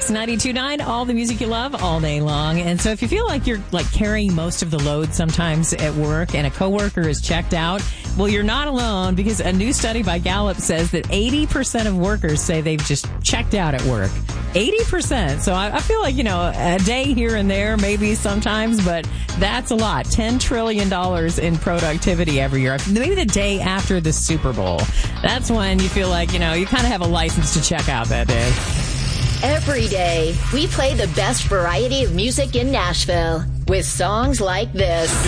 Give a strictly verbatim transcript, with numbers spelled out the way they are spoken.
Kix ninety-two point nine, all the music you love all day long. And so if you feel like you're like carrying most of the load sometimes at work and a coworker is checked out, well, you're not alone, because a new study by Gallup says that eighty percent of workers say they've just checked out at work. eighty percent. So I, I feel like, you know, a day here and there, maybe sometimes, but that's a lot. ten trillion dollars in productivity every year. Maybe the day after the Super Bowl. That's when you feel like, you know, you kind of have a license to check out that day. Every day, we play the best variety of music in Nashville with songs like this.